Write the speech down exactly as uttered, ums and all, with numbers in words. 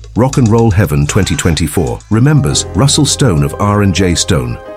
Rock and Roll Heaven twenty twenty-four remembers Russell Stone of R and J Stone,